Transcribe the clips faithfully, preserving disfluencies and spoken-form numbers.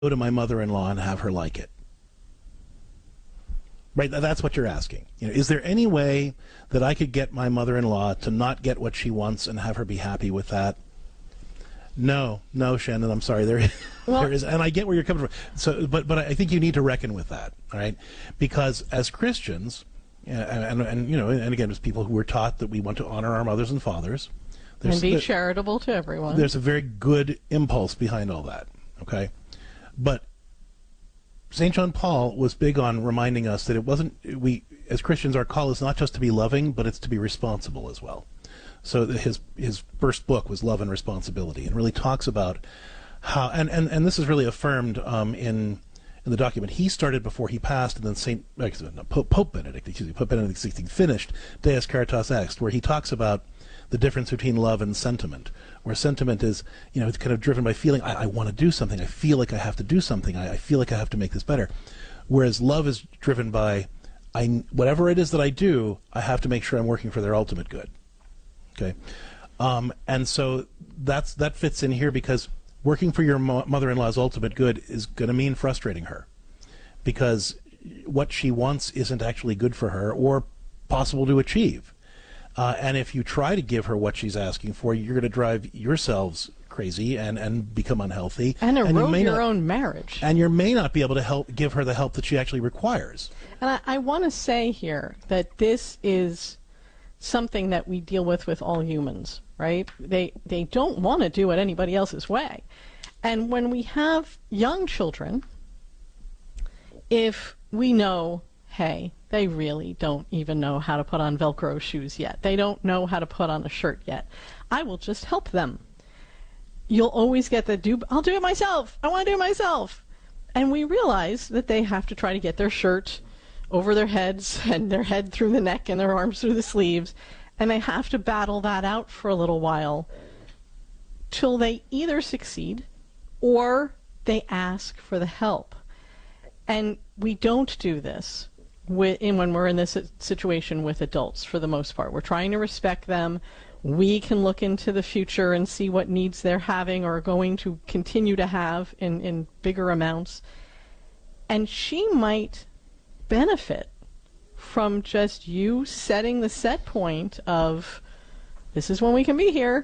go to my mother-in-law and have her like it? Right, that's what you're asking. You know, is there any way that I could get my mother-in-law to not get what she wants and have her be happy with that? No, no, Shannon, I'm sorry. There, well, there is, and I get where you're coming from. So, but but I think you need to reckon with that, all right? Because as Christians, and and, and you know, and again, as people who were taught that we want to honor our mothers and fathers, and be there, charitable to everyone. There's a very good impulse behind all that, okay? But Saint John Paul was big on reminding us that it wasn't, we, as Christians, our call is not just to be loving, but it's to be responsible as well. So his his first book was Love and Responsibility, and really talks about how, and, and, and this is really affirmed um, in in the document he started before he passed, and then Saint no, Pope, Pope Benedict, excuse me, Pope Benedict the sixteenth finished Deus Caritas Est, where he talks about the difference between love and sentiment, where sentiment is, you know, it's kind of driven by feeling, I, I want to do something, I feel like I have to do something, I, I feel like I have to make this better, whereas love is driven by, I, whatever it is that I do, I have to make sure I'm working for their ultimate good. Okay, um, and so that's that fits in here, because working for your mo- mother-in-law's ultimate good is going to mean frustrating her, because what she wants isn't actually good for her or possible to achieve. Uh, and if you try to give her what she's asking for, you're going to drive yourselves crazy and, and become unhealthy. And erode and you may your not, own marriage. And you may not be able to help give her the help that she actually requires. And I, I want to say here that this is something that we deal with with all humans, right? They, they don't want to do it anybody else's way. And when we have young children, if we know, hey, they really don't even know how to put on Velcro shoes yet. They don't know how to put on a shirt yet. I will just help them. You'll always get the, do, I'll do it myself. I want to do it myself. And we realize that they have to try to get their shirt over their heads and their head through the neck and their arms through the sleeves. And they have to battle that out for a little while till they either succeed or they ask for the help. And we don't do this when we're in this situation with adults, for the most part. We're trying to respect them. We can look into the future and see what needs they're having or are going to continue to have in, in bigger amounts. And she might benefit from just you setting the set point of, this is when we can be here,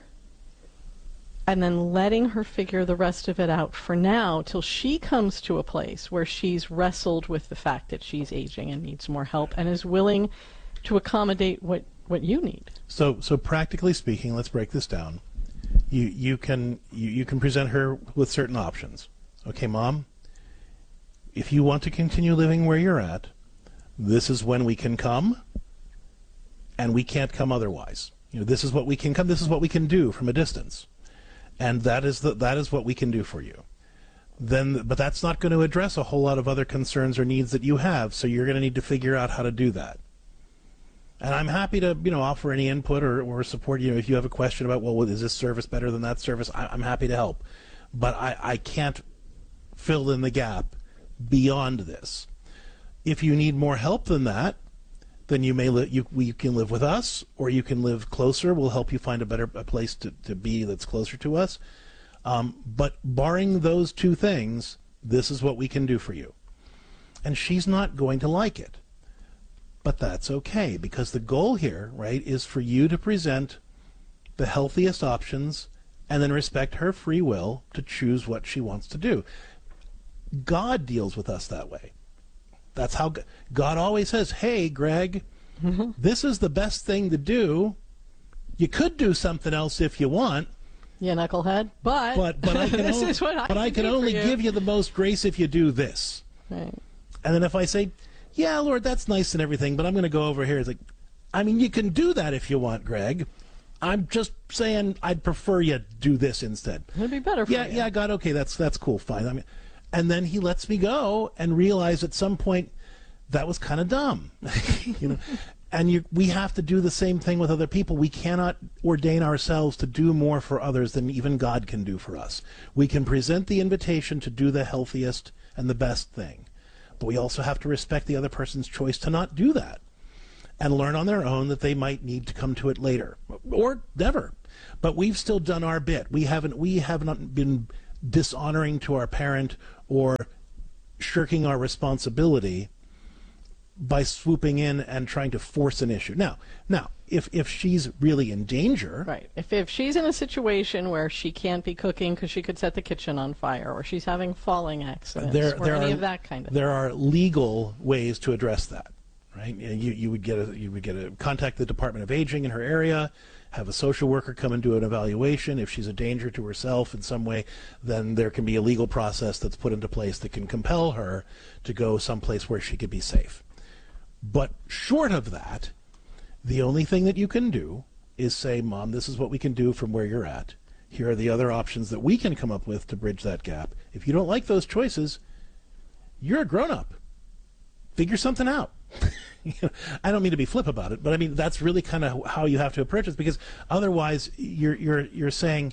and then letting her figure the rest of it out for now till she comes to a place where she's wrestled with the fact that she's aging and needs more help and is willing to accommodate what, what you need. So so practically speaking, let's break this down. You you can you, you can present her with certain options. Okay, Mom, if you want to continue living where you're at, this is when we can come, and we can't come otherwise. You know, this is what we can come, this is what we can do from a distance. And that is the, that is what we can do for you. Then, but that's not going to address a whole lot of other concerns or needs that you have. So you're going to need to figure out how to do that. And I'm happy to, you know, offer any input or, or support you. Know, if you have a question about, well, is this service better than that service? I, I'm happy to help. But I, I can't fill in the gap beyond this. If you need more help than that, then you may li- you, you can live with us, or you can live closer. We'll help you find a better a place to, to be that's closer to us. Um, but barring those two things, this is what we can do for you. And she's not going to like it. But that's okay, because the goal here, right, is for you to present the healthiest options and then respect her free will to choose what she wants to do. God deals with us that way. That's how God always says, hey, Greg, mm-hmm. this is the best thing to do. You could do something else if you want. Yeah, knucklehead. But, but, but I can, this only, is what I but can, I can do only for you. give you the most grace if you do this. Right. And then if I say, yeah, Lord, that's nice and everything, but I'm going to go over here. It's like, I mean, you can do that if you want, Greg. I'm just saying I'd prefer you do this instead. It'd be better for yeah, you. Yeah, God, okay, that's that's cool, fine. I mean, and then he lets me go and realize at some point that was kind of dumb, you know. And you, we have to do the same thing with other people. We cannot ordain ourselves to do more for others than even God can do for us. We can present the invitation to do the healthiest and the best thing, but we also have to respect the other person's choice to not do that and learn on their own that they might need to come to it later or never. But we've still done our bit. We haven't we have not been dishonoring to our parent or shirking our responsibility by swooping in and trying to force an issue. Now, now, if if she's really in danger, right? If if she's in a situation where she can't be cooking because she could set the kitchen on fire, or she's having falling accidents, there, or there any are, of that kind of there thing. are legal ways to address that, right? You you would get a you would get a contact the Department of Aging in her area, have a social worker come and do an evaluation. If she's a danger to herself in some way, then there can be a legal process that's put into place that can compel her to go someplace where she could be safe. But short of that, the only thing that you can do is say, Mom, this is what we can do from where you're at. Here are the other options that we can come up with to bridge that gap. If you don't like those choices, you're a grown-up. Figure something out. You know, I don't mean to be flip about it, but I mean that's really kind of how you have to approach this, because otherwise you're you're you're saying,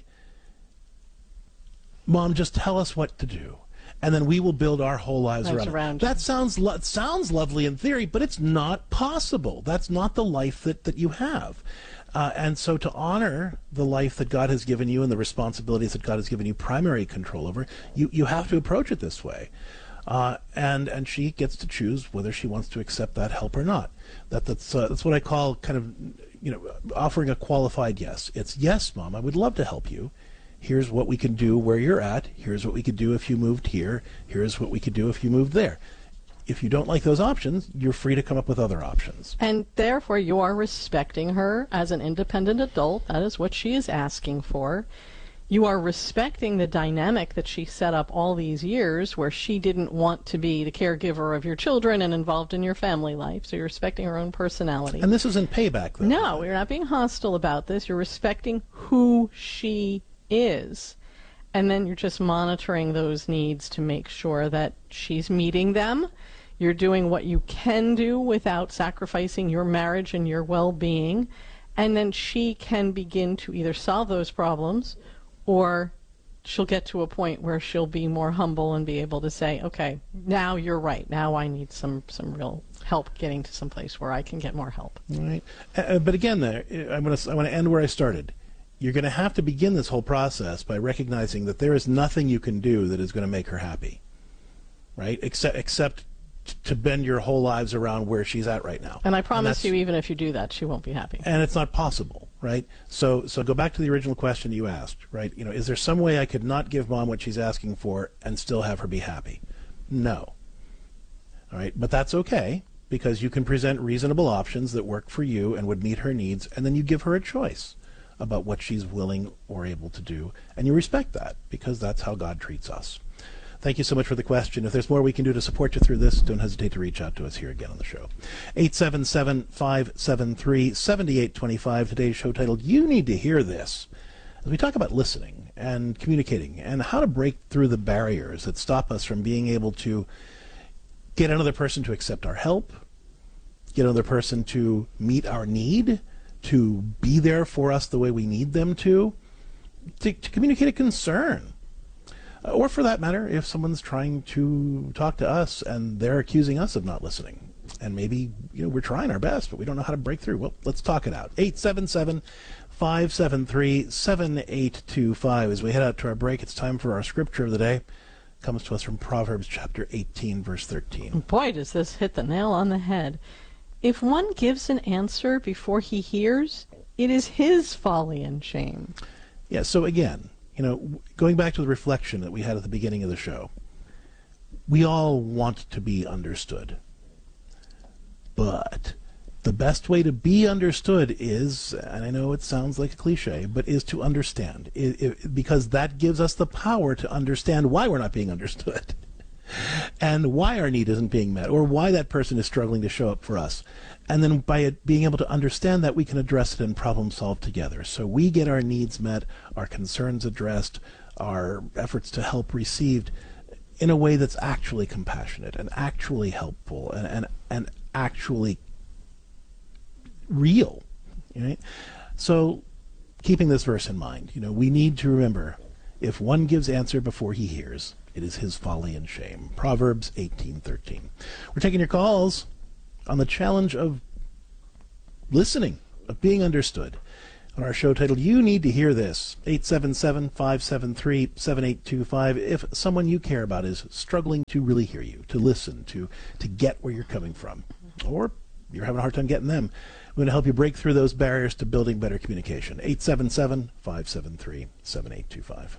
Mom, just tell us what to do, and then we will build our whole lives Lives around, around it. That sounds lo- sounds lovely in theory, but it's not possible. That's not the life that, that you have. Uh, and so to honor the life that God has given you and the responsibilities that God has given you primary control over, you, you have to approach it this way. Uh, and and she gets to choose whether she wants to accept that help or not. That that's uh, that's what I call kind of, you know, offering a qualified yes. It's yes, Mom, I would love to help you. Here's what we can do where you're at. Here's what we could do if you moved here. Here's what we could do if you moved there. If you don't like those options, you're free to come up with other options. And therefore, you are respecting her as an independent adult. That is what she is asking for. You are respecting the dynamic that she set up all these years, where she didn't want to be the caregiver of your children and involved in your family life. So you're respecting her own personality. And this isn't payback, though. No, you're not being hostile about this. You're respecting who she is. And then you're just monitoring those needs to make sure that she's meeting them. You're doing what you can do without sacrificing your marriage and your well-being. And then she can begin to either solve those problems, or she'll get to a point where she'll be more humble and be able to say, okay, now you're right. Now I need some, some real help getting to some place where I can get more help. All right. Uh, but again, there, I want to I want to end where I started. You're going to have to begin this whole process by recognizing that there is nothing you can do that is going to make her happy, right? Except except to bend your whole lives around where she's at right now. And I promise and you, even if you do that, she won't be happy. And it's not possible, right? So so go back to the original question you asked, right? You know, is there some way I could not give Mom what she's asking for and still have her be happy? No. All right, but that's okay, because you can present reasonable options that work for you and would meet her needs, and then you give her a choice about what she's willing or able to do, and you respect that, because that's how God treats us. Thank you so much for the question. If there's more we can do to support you through this, don't hesitate to reach out to us here again on the show. eight seven seven, five seven three, seven eight two five. Today's show titled, You Need to Hear This. As we talk about listening and communicating and how to break through the barriers that stop us from being able to get another person to accept our help, get another person to meet our need, to be there for us the way we need them to, to, to communicate a concern. Or for that matter, if someone's trying to talk to us and they're accusing us of not listening, and maybe, you know, we're trying our best, but we don't know how to break through. Well, let's talk it out. eight seven seven, five seven three, seven eight two five. As we head out to our break, it's time for our scripture of the day. It comes to us from Proverbs chapter eighteen, verse thirteen. Boy, does this hit the nail on the head. If one gives an answer before he hears, it is his folly and shame. Yeah, so again, you know, going back to the reflection that we had at the beginning of the show, we all want to be understood. But the best way to be understood is, and I know it sounds like a cliche, but is to understand. It, it, because that gives us the power to understand why we're not being understood. And why our need isn't being met, or why that person is struggling to show up for us. And then by it being able to understand that, we can address it and problem solve together. So we get our needs met, our concerns addressed, our efforts to help received in a way that's actually compassionate and actually helpful and, and, and actually real. Right? So keeping this verse in mind, you know, we need to remember, if one gives answer before he hears, it is his folly and shame. Proverbs eighteen thirteen. We're taking your calls on the challenge of listening, of being understood. on our show titled You Need to Hear This, eight seven seven, five seven three, seven eight two five, if someone you care about is struggling to really hear you, to listen, to, to get where you're coming from, or you're having a hard time getting them. We're going to help you break through those barriers to building better communication. eight seven seven, five seven three, seven eight two five.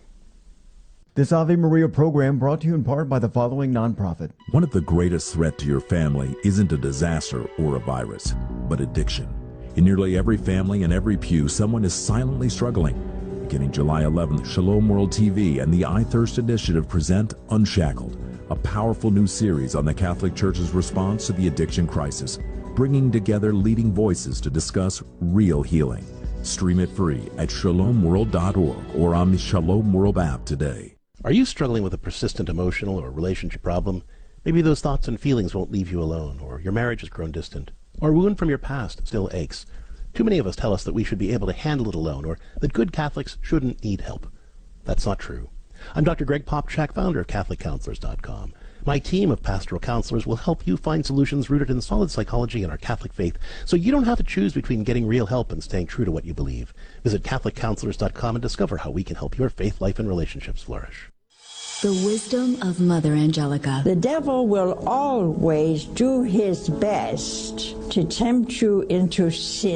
This Ave Maria program brought to you in part by the following nonprofit. One of the greatest threats to your family isn't a disaster or a virus, but addiction. In nearly every family and every pew, someone is silently struggling. Beginning July eleventh, Shalom World T V and the I Thirst Initiative present Unshackled, a powerful new series on the Catholic Church's response to the addiction crisis, bringing together leading voices to discuss real healing. Stream it free at shalom world dot org or on the Shalom World app today. Are you struggling with a persistent emotional or relationship problem? Maybe those thoughts and feelings won't leave you alone, or your marriage has grown distant, or a wound from your past still aches. Too many of us tell us that we should be able to handle it alone, or that good Catholics shouldn't need help. That's not true. I'm Doctor Greg Popchak, founder of Catholic Counselors dot com. My team of pastoral counselors will help you find solutions rooted in solid psychology and our Catholic faith, so you don't have to choose between getting real help and staying true to what you believe. Visit Catholic Counselors dot com and discover how we can help your faith life and relationships flourish. The wisdom of Mother Angelica. The devil will always do his best to tempt you into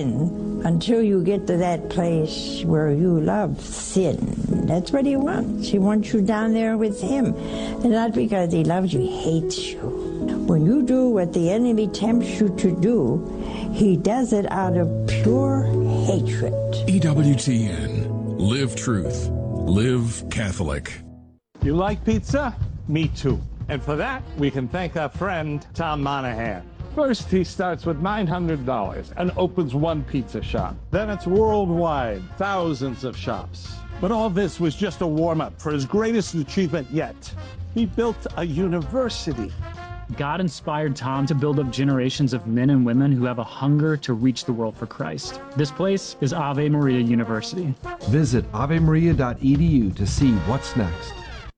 sin until you get to that place where you love sin. That's what he wants. He wants you down there with him. And not because he loves you, he hates you. When you do what the enemy tempts you to do, he does it out of pure hatred. E W T N. Live truth. Live Catholic. You like pizza? Me too. And for that, we can thank our friend, Tom Monahan. First, he starts with nine hundred dollars and opens one pizza shop. Then it's worldwide, thousands of shops. But all this was just a warm-up for his greatest achievement yet. He built a university. God inspired Tom to build up generations of men and women who have a hunger to reach the world for Christ. This place is Ave Maria University. Visit ave maria dot e d u to see what's next.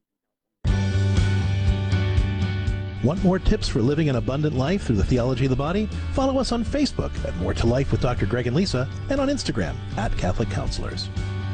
Want more tips for living an abundant life through the theology of the body? Follow us on Facebook at More to Life with Doctor Greg and Lisa, and on Instagram at Catholic Counselors.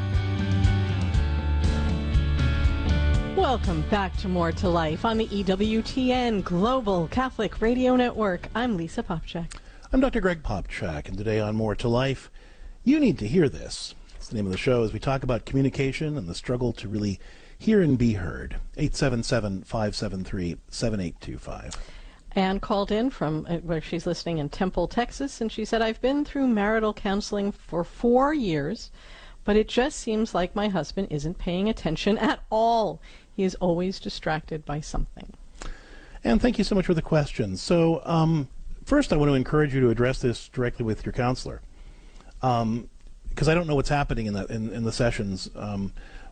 Welcome back to More to Life on the E W T N Global Catholic Radio Network. I'm Lisa Popchak. I'm Doctor Greg Popchak, and today on More to Life, you need to hear this. It's the name of the show as we talk about communication and the struggle to really hear and be heard. eight seven seven, five seven three, seven eight two five. Anne called in from uh, where she's listening in Temple, Texas, and she said, I've been through marital counseling for four years, but it just seems like my husband isn't paying attention at all. He is always distracted by something. And thank you so much for the question. So um, first I want to encourage you to address this directly with your counselor, because um, I don't know what's happening in the, in, in the sessions. Um,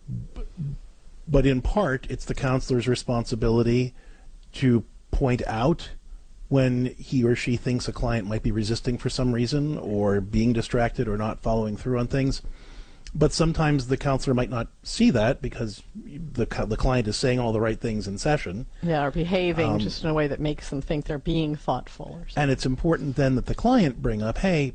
But in part, it's the counselor's responsibility to point out when he or she thinks a client might be resisting for some reason or being distracted or not following through on things. But sometimes the counselor might not see that because the the client is saying all the right things in session. Yeah, or behaving um, just in a way that makes them think they're being thoughtful. Or something. And it's important then that the client bring up, hey,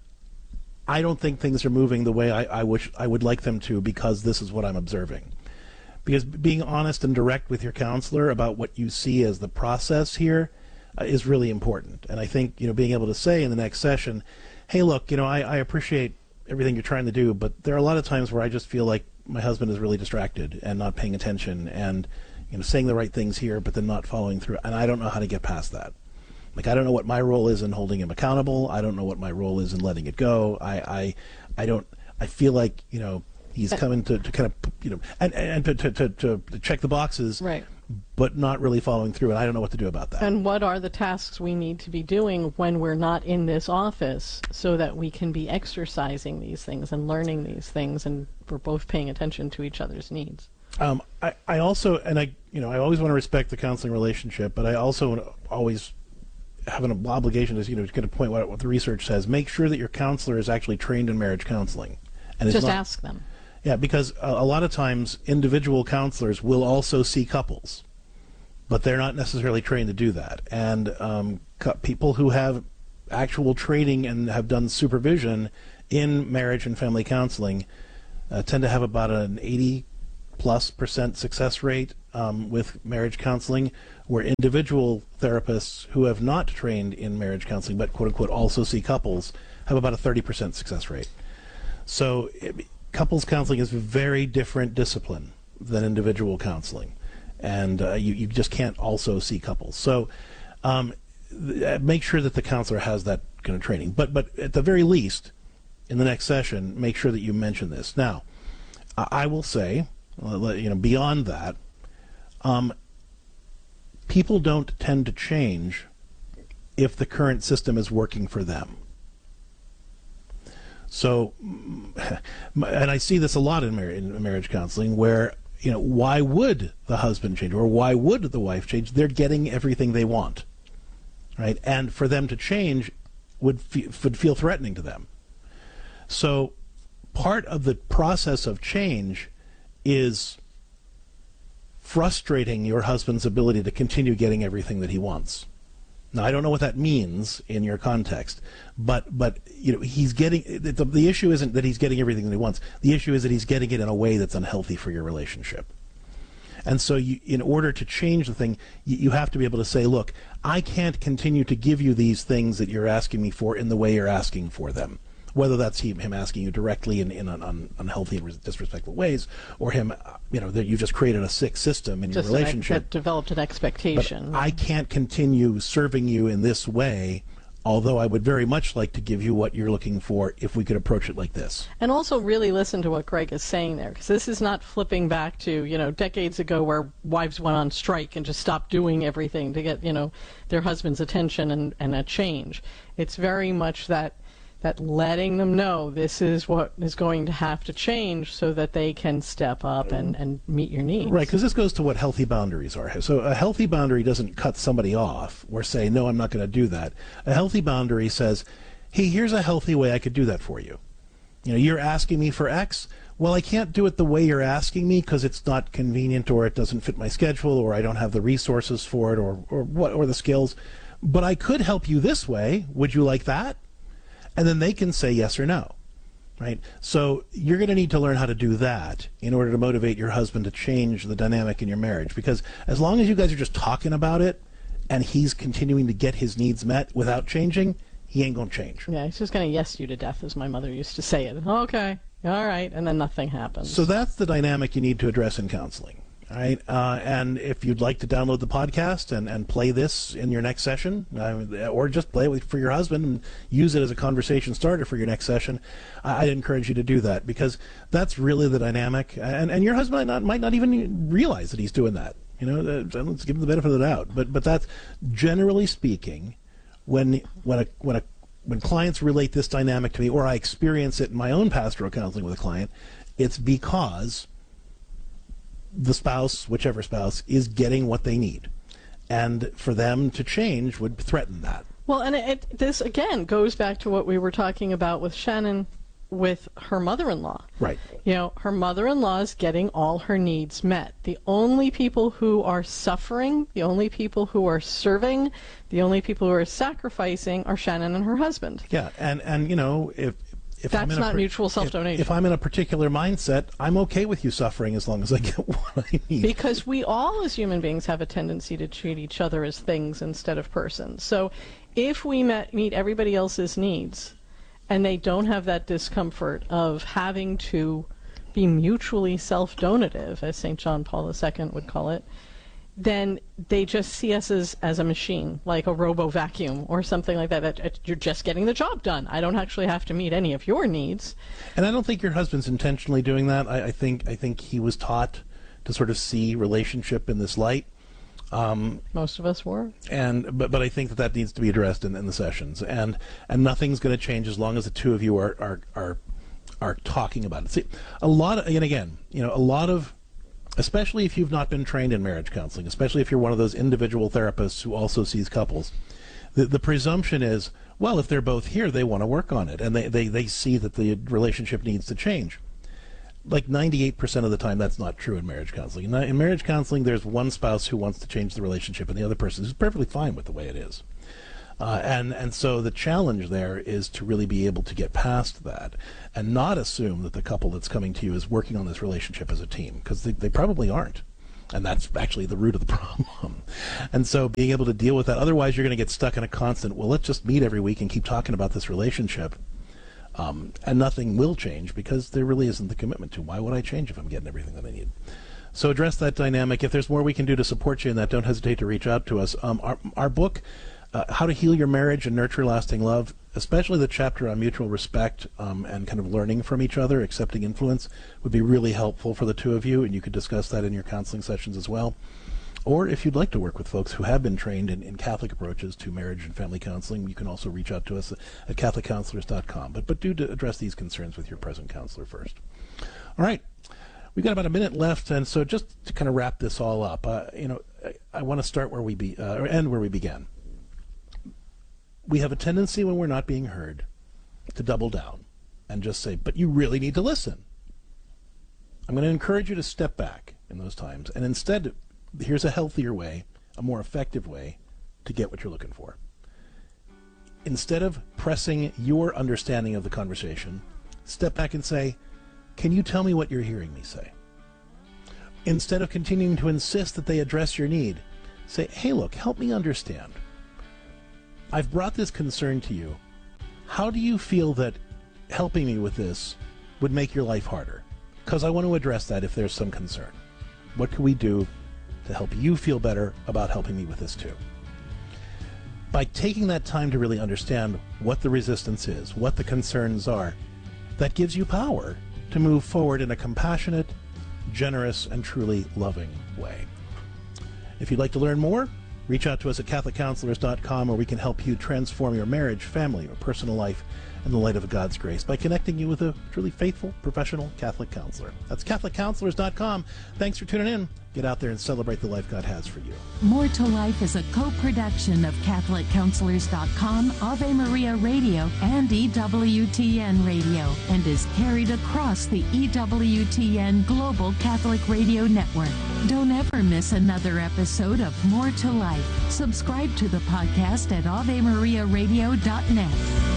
I don't think things are moving the way I, I wish I would like them to because this is what I'm observing. Because being honest and direct with your counselor about what you see as the process here uh, is really important. And I think, you know, being able to say in the next session, hey, look, you know, I, I appreciate everything you're trying to do, but there are a lot of times where I just feel like my husband is really distracted and not paying attention and, you know, saying the right things here, but then not following through. And I don't know how to get past that. Like, I don't know what my role is in holding him accountable. I don't know what my role is in letting it go. I, I, I don't, I feel like, you know, he's coming to, to kind of, you know, and, and to, to, to, to check the boxes, right, but not really following through, and I don't know what to do about that. And what are the tasks we need to be doing when we're not in this office so that we can be exercising these things and learning these things and we're both paying attention to each other's needs? Um, I, I also, and I, you know, I always want to respect the counseling relationship, but I also always have an obligation to, you know, to get a point what, what the research says. Make sure that your counselor is actually trained in marriage counseling. And just not, ask them. Yeah, because a, a lot of times individual counselors will also see couples, but they're not necessarily trained to do that. And um, cu- people who have actual training and have done supervision in marriage and family counseling uh, tend to have about an eighty plus percent success rate um, with marriage counseling, where individual therapists who have not trained in marriage counseling but quote unquote also see couples have about a thirty percent success rate. So it, couples counseling is a very different discipline than individual counseling, and uh, you, you just can't also see couples. So um, th- make sure that the counselor has that kind of training. But but at the very least, in the next session, make sure that you mention this. Now, I, I will say, you know, beyond that, um, people don't tend to change if the current system is working for them. So, and I see this a lot in, mar- in marriage counseling, where, you know, why would the husband change, or why would the wife change? They're getting everything they want, right? And for them to change would fe- would feel threatening to them. So, part of the process of change is frustrating your husband's ability to continue getting everything that he wants. Now, I don't know what that means in your context, but but you know, he's getting the, the issue isn't that he's getting everything that he wants. The issue is that he's getting it in a way that's unhealthy for your relationship. And so, you, in order to change the thing, you, you have to be able to say, "Look, I can't continue to give you these things that you're asking me for in the way you're asking for them." Whether that's him, him asking you directly in, in un, un, unhealthy and disrespectful ways, or him, you know, that you just created a sick system in just your relationship. That developed an expectation. But I can't continue serving you in this way, although I would very much like to give you what you're looking for if we could approach it like this. And also really listen to what Greg is saying there, because this is not flipping back to, you know, decades ago where wives went on strike and just stopped doing everything to get, you know, their husband's attention and, and a change. It's very much that that letting them know this is what is going to have to change so that they can step up and, and meet your needs. Right, because this goes to what healthy boundaries are. So a healthy boundary doesn't cut somebody off or say, no, I'm not going to do that. A healthy boundary says, hey, here's a healthy way I could do that for you. You know, you're asking me for X. Well, I can't do it the way you're asking me because it's not convenient, or it doesn't fit my schedule, or I don't have the resources for it, or, or what, or the skills. But I could help you this way. Would you like that? And then they can say yes or no, right? So you're going to need to learn how to do that in order to motivate your husband to change the dynamic in your marriage. Because as long as you guys are just talking about it and he's continuing to get his needs met without changing, he ain't going to change. Yeah, he's just going to yes you to death, as my mother used to say it. Okay, all right, and then nothing happens. So that's the dynamic you need to address in counseling. All right, uh, and if you'd like to download the podcast and, and play this in your next session, uh, or just play it with, for your husband and use it as a conversation starter for your next session, I, I'd encourage you to do that, because that's really the dynamic. And, and your husband might not, might not even realize that he's doing that. You know, uh, let's give him the benefit of the doubt. But but that's, generally speaking, when when a when a when clients relate this dynamic to me, or I experience it in my own pastoral counseling with a client, it's because the spouse, whichever spouse, is getting what they need. And for them to change would threaten that. Well, and it, it, this, again, goes back to what we were talking about with Shannon with her mother-in-law. Right. You know, her mother-in-law is getting all her needs met. The only people who are suffering, the only people who are serving, the only people who are sacrificing are Shannon and her husband. Yeah, and, and you know, if... If That's I'm in not a, mutual self-donation. If, if I'm in a particular mindset, I'm okay with you suffering as long as I get what I need. Because we all, as human beings, have a tendency to treat each other as things instead of persons. So if we met, meet everybody else's needs, and they don't have that discomfort of having to be mutually self-donative, as Saint John Paul the Second would call it, then they just see us as, as a machine, like a robo-vacuum or something like that, that. You're just getting the job done. I don't actually have to meet any of your needs. And I don't think your husband's intentionally doing that. I, I think I think he was taught to sort of see relationship in this light. Um, Most of us were. And but but I think that that needs to be addressed in, in the sessions. And and nothing's going to change as long as the two of you are are are, are talking about it. See, a lot of, and again, you know, a lot of, especially if you've not been trained in marriage counseling, especially if you're one of those individual therapists who also sees couples, the, the presumption is, well, if they're both here, they want to work on it, and they, they, they see that the relationship needs to change. Like ninety-eight percent of the time, that's not true in marriage counseling. In, in marriage counseling, there's one spouse who wants to change the relationship, and the other person is perfectly fine with the way it is. Uh, and, and so the challenge there is to really be able to get past that and not assume that the couple that's coming to you is working on this relationship as a team, because they, they probably aren't. And that's actually the root of the problem. And so being able to deal with that, otherwise you're going to get stuck in a constant, well, let's just meet every week and keep talking about this relationship. Um, and nothing will change because there really isn't the commitment to. Why would I change if I'm getting everything that I need? So address that dynamic. If there's more we can do to support you in that, don't hesitate to reach out to us. Um, our, our book, uh, How to Heal Your Marriage and Nurture Lasting Love, especially the chapter on mutual respect um, and kind of learning from each other, accepting influence, would be really helpful for the two of you, and you could discuss that in your counseling sessions as well. Or if you'd like to work with folks who have been trained in, in Catholic approaches to marriage and family counseling, you can also reach out to us at catholic counselors dot com. But, but do to address these concerns with your present counselor first. All right. We've got about a minute left, and so just to kind of wrap this all up, uh, you know, I, I want to start where we be, uh, or end where we began. We have a tendency when we're not being heard to double down and just say, but you really need to listen. I'm going to encourage you to step back in those times, and instead, here's a healthier way, a more effective way to get what you're looking for. Instead of pressing your understanding of the conversation, step back and say, can you tell me what you're hearing me say? Instead of continuing to insist that they address your need, say, hey, look, help me understand. I've brought this concern to you. How do you feel that helping me with this would make your life harder? Because I want to address that if there's some concern. What can we do to help you feel better about helping me with this too? By taking that time to really understand what the resistance is, what the concerns are, that gives you power to move forward in a compassionate, generous, and truly loving way. If you'd like to learn more, reach out to us at catholic counselors dot com, where we can help you transform your marriage, family, or personal life in the light of God's grace by connecting you with a truly faithful, professional Catholic counselor. That's catholic counselors dot com. Thanks for tuning in. Get out there and celebrate the life God has for you. More to Life is a co-production of catholic counselors dot com, Ave Maria Radio, and E W T N Radio, and is carried across the E W T N Global Catholic Radio Network. Don't ever miss another episode of More to Life. Subscribe to the podcast at ave maria radio dot net.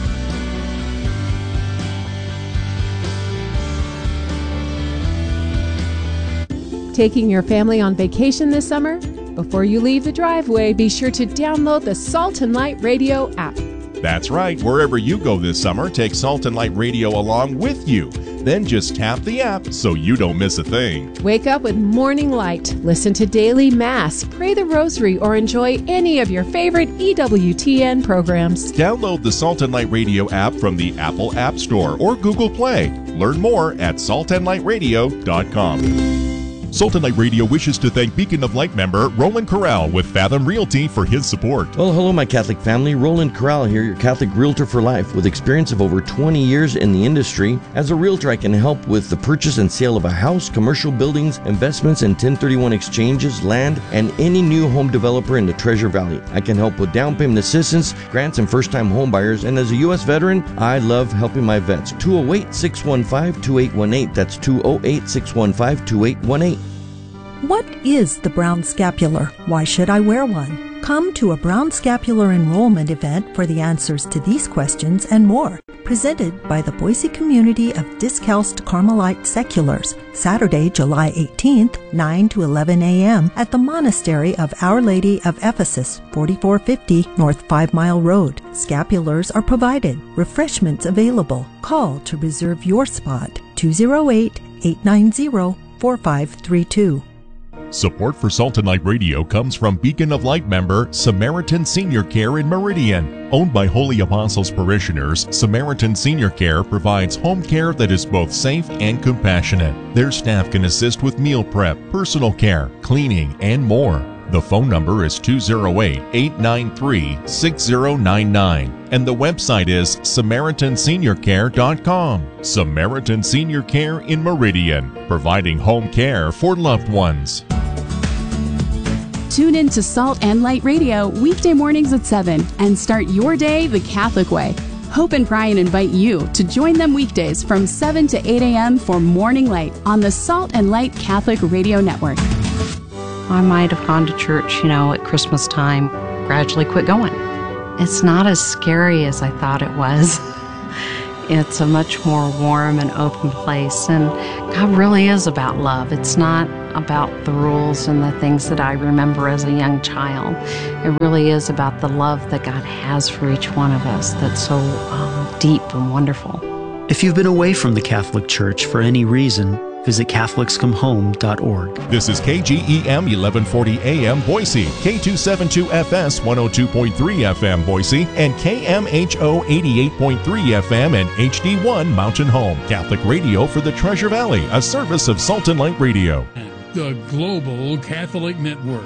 Taking your family on vacation this summer? Before you leave the driveway, be sure to download the Salt and Light Radio app. That's right. Wherever you go this summer, take Salt and Light Radio along with you. Then just tap the app so you don't miss a thing. Wake up with Morning Light, listen to Daily Mass, pray the Rosary, or enjoy any of your favorite E W T N programs. Download the Salt and Light Radio app from the Apple App Store or Google Play. Learn more at salt and light radio dot com. Salt and Light Radio wishes to thank Beacon of Light member Roland Corral with Fathom Realty for his support. Well, hello, my Catholic family. Roland Corral here, your Catholic realtor for life. With experience of over twenty years in the industry, as a realtor, I can help with the purchase and sale of a house, commercial buildings, investments, and ten thirty-one exchanges, land, and any new home developer in the Treasure Valley. I can help with down payment assistance, grants, and first-time home buyers. And as a U S veteran, I love helping my vets. two oh eight, six one five, two eight one eight. That's two oh eight, six one five, two eight one eight. What is the Brown Scapular? Why should I wear one? Come to a Brown Scapular enrollment event for the answers to these questions and more. Presented by the Boise Community of Discalced Carmelite Seculars, Saturday, July eighteenth, nine to eleven a.m. at the Monastery of Our Lady of Ephesus, forty-four fifty North Five Mile Road. Scapulars are provided. Refreshments available. Call to reserve your spot. two oh eight, eight nine zero, four five three two. Support for Salt and Light Radio comes from Beacon of Light member Samaritan Senior Care in Meridian. Owned by Holy Apostles parishioners, Samaritan Senior Care provides home care that is both safe and compassionate. Their staff can assist with meal prep, personal care, cleaning, and more. The phone number is two oh eight, eight nine three, six oh nine nine, and the website is samaritan senior care dot com. Samaritan Senior Care in Meridian, providing home care for loved ones. Tune in to Salt and Light Radio weekday mornings at seven and start your day the Catholic way. Hope and Brian invite you to join them weekdays from seven to eight a.m. for Morning Light on the Salt and Light Catholic Radio Network. I might have gone to church, you know, at Christmas time, gradually quit going. it's not as scary as I thought it was. It's a much more warm and open place, and God really is about love. It's not about the rules and the things that I remember as a young child. It really is about the love that God has for each one of us that's so um, deep and wonderful. If you've been away from the Catholic Church for any reason, visit Catholics Come Home dot org. This is K G E M eleven forty A M Boise, K two seventy-two F S one oh two point three F M Boise, and K M H O eighty-eight point three F M and H D one Mountain Home. Catholic radio for the Treasure Valley, a service of Salt and Light Radio. The Global Catholic Network.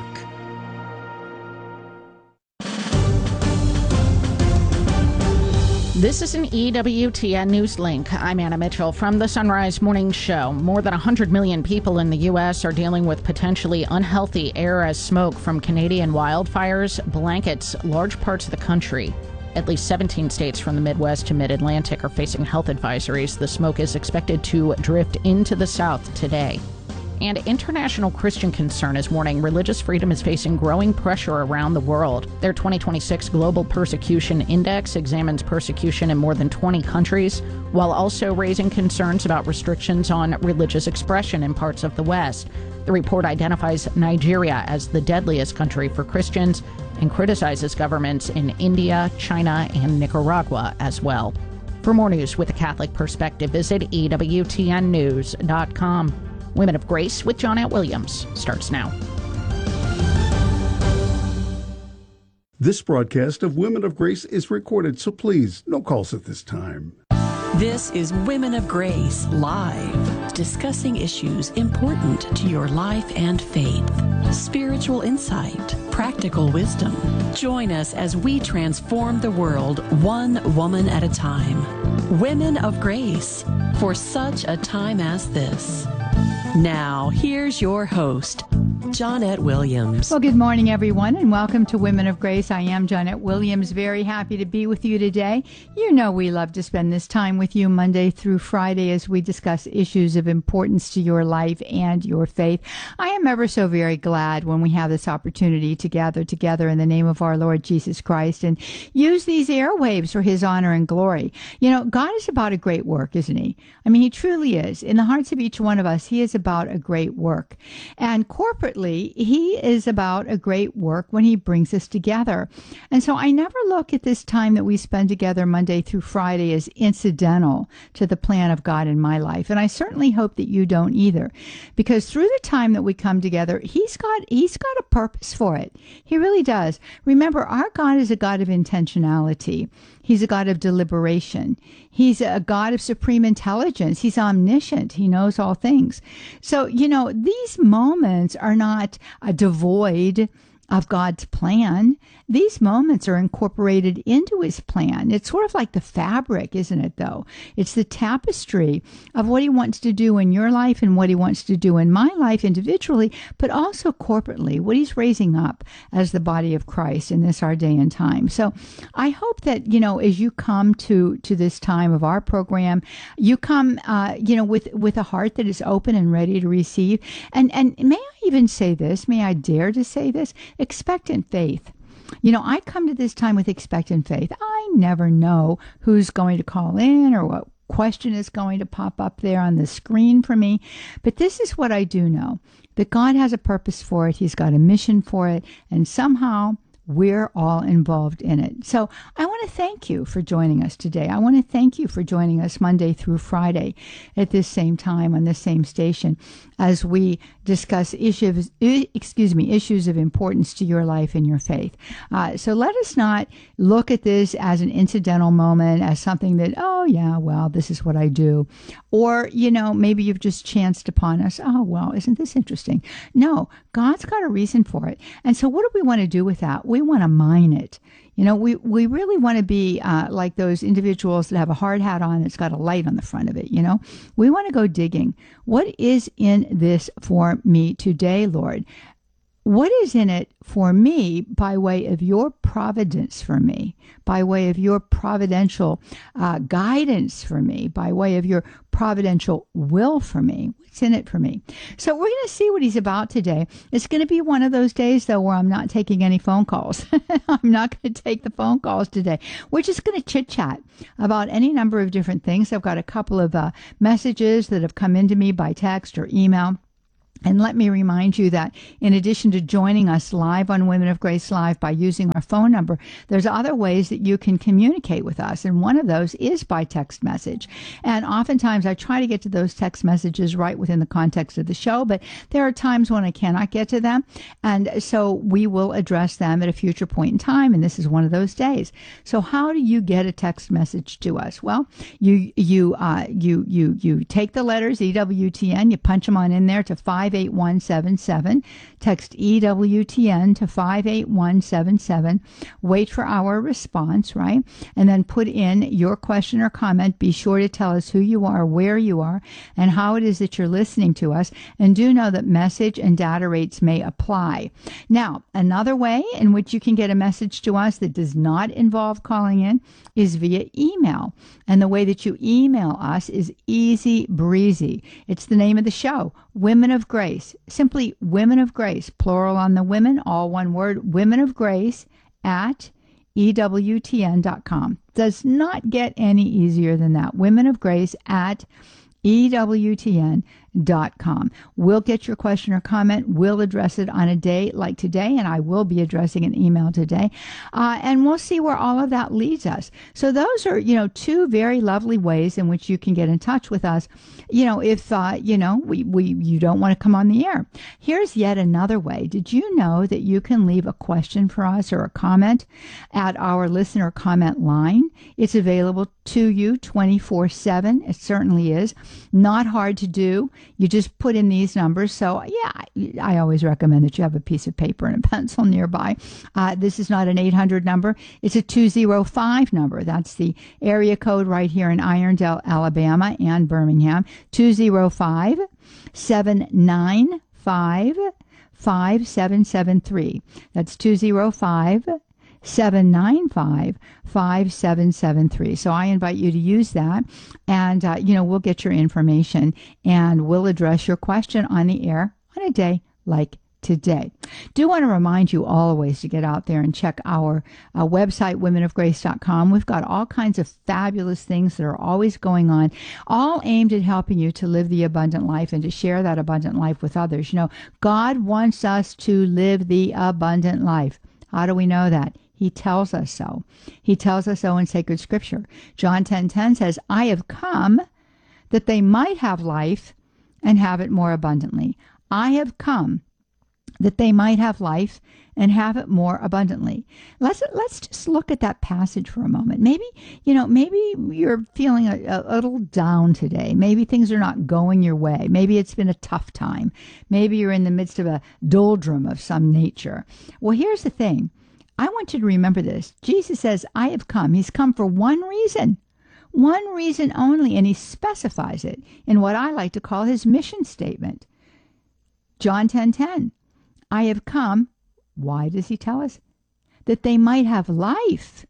This is an E W T N News Link. I'm Anna Mitchell from the Sunrise Morning Show. More than one hundred million people in the U S are dealing with potentially unhealthy air as smoke from Canadian wildfires blankets large parts of the country. At least seventeen states from the Midwest to Mid-Atlantic are facing health advisories. The smoke is expected to drift into the South today. And international Christian Concern is warning religious freedom is facing growing pressure around the world. Their twenty twenty-six Global Persecution Index examines persecution in more than twenty countries, while also raising concerns about restrictions on religious expression in parts of the West. The report identifies Nigeria as the deadliest country for Christians and criticizes governments in India, China, and Nicaragua as well. For more news with a Catholic perspective, visit E W T N news dot com. Women of Grace with Johnnette Williams starts now. This broadcast of Women of Grace is recorded, so please, no calls at this time. This is Women of Grace Live, discussing issues important to your life and faith. Spiritual insight, practical wisdom. Join us as we transform the world one woman at a time. Women of Grace, for such a time as this. Now, here's your host, Johnnette Williams. Well, good morning, everyone, and welcome to Women of Grace. I am Johnnette Williams, very happy to be with you today. You know we love to spend this time with you Monday through Friday as we discuss issues of importance to your life and your faith. I am ever so very glad when we have this opportunity to gather together in the name of our Lord Jesus Christ and use these airwaves for His honor and glory. You know, God is about a great work, isn't He? I mean, He truly is. In the hearts of each one of us, He is about a great work. And corporately, He is about a great work when He brings us together. And so I never look at this time that we spend together Monday through Friday as incidental to the plan of God in my life. And I certainly hope that you don't either. Because through the time that we come together, He's got He's got a purpose for it. He really does. Remember, our God is a God of intentionality. He's a God of deliberation. He's a God of supreme intelligence. He's omniscient. He knows all things. So, you know, these moments are not uh, devoid of God's plan. These moments are incorporated into His plan. It's sort of like the fabric, isn't it, though? It's the tapestry of what He wants to do in your life and what He wants to do in my life individually, but also corporately, what He's raising up as the body of Christ in this our day and time. So I hope that, you know, as you come to, to this time of our program, you come, uh, you know, with, with a heart that is open and ready to receive. And, and may I even say this, may I dare to say this, expectant faith. You know, I come to this time with expectant faith. I never know who's going to call in or what question is going to pop up there on the screen for me. But this is what I do know, that God has a purpose for it. He's got a mission for it. And somehow we're all involved in it. So I want to thank you for joining us today. I want to thank you for joining us Monday through Friday at this same time on this same station as we discuss issues, excuse me, issues of importance to your life and your faith. Uh, so let us not look at this as an incidental moment, as something that, oh yeah, well, this is what I do. Or, you know, maybe you've just chanced upon us. Oh, well, isn't this interesting? No, God's got a reason for it. And so what do we want to do with that? We want to mine it. You know, we, we really want to be uh, like those individuals that have a hard hat on that's got a light on the front of it, you know. We want to go digging. What is in this for me today, Lord? What is in it for me by way of your providence for me, by way of your providential uh, guidance for me, by way of your providential will for me. What's in it for me? So we're going to see what he's about today. It's going to be one of those days, though, where I'm not taking any phone calls. I'm not going to take the phone calls today. We're just going to chit-chat about any number of different things. I've got a couple of uh, messages that have come into me by text or email. And let me remind you that in addition to joining us live on Women of Grace Live by using our phone number, there's other ways that you can communicate with us. And one of those is by text message. And oftentimes I try to get to those text messages right within the context of the show, but there are times when I cannot get to them. And so we will address them at a future point in time. And this is one of those days. So how do you get a text message to us? Well, you, you, uh, you, you, you take the letters E W T N, you punch them on in there to five eight one seven seven. Text E W T N to five eight one seven seven. Wait for our response, right? And then put in your question or comment. Be sure to tell us who you are, where you are, and how it is that you're listening to us. And do know that message and data rates may apply. Now, another way in which you can get a message to us that does not involve calling in is via email. And the way that you email us is easy breezy. It's the name of the show, Women of Grace. Simply Women of Grace, plural on the women, all one word, Women of Grace at E W T N dot com. Does not get any easier than that. Women of Grace at E W T N dot com. We'll get your question or comment. We'll address it on a day like today, and I will be addressing an email today. Uh, and we'll see where all of that leads us. So those are, you know, two very lovely ways in which you can get in touch with us. You know, if, uh, you know, we, we you don't want to come on the air. Here's yet another way. Did you know that you can leave a question for us or a comment at our listener comment line? It's available to you twenty-four seven. It certainly is. Not hard to do. You just put in these numbers. So, yeah, I, I always recommend that you have a piece of paper and a pencil nearby. Uh, this is not an eight hundred number. It's a two oh five number. That's the area code right here in Irondale, Alabama, and Birmingham. two oh five, seven nine five, five seven seven three. That's two oh five, seven nine five, five seven seven three. So I invite you to use that, and uh, you know, we'll get your information and we'll address your question on the air on a day like today. Do want to remind you always to get out there and check our uh, website, women of grace dot com. We've got all kinds of fabulous things that are always going on, all aimed at helping you to live the abundant life and to share that abundant life with others. You know, God wants us to live the abundant life. How do we know that? He tells us so. He tells us so in sacred scripture. John ten ten says, I have come that they might have life and have it more abundantly. I have come that they might have life and have it more abundantly. Let's let's just look at that passage for a moment. Maybe, you know, maybe you're feeling a, a little down today. Maybe things are not going your way. Maybe it's been a tough time. Maybe you're in the midst of a doldrum of some nature. Well, here's the thing. I want you to remember this. Jesus says, I have come. He's come for one reason. One reason only, and he specifies it in what I like to call his mission statement. John ten ten. I have come. Why does he tell us? That they might have life